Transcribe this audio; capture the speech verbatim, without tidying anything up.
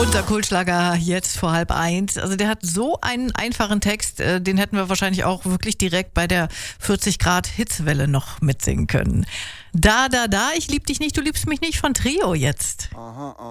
Unser Kultschlager jetzt vor halb eins. Also der hat so einen einfachen Text, äh, den hätten wir wahrscheinlich auch wirklich direkt bei der vierzig Grad Hitzewelle noch mitsingen können. Da, da, da, ich lieb dich nicht, du liebst mich nicht von Trio jetzt. Aha, aha.